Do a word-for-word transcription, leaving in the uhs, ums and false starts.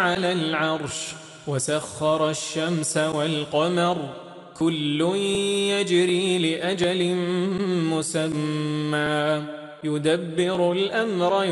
على العرش وسخر الشمس والقمر كل يجري لأجل مسمى يدبر الأمر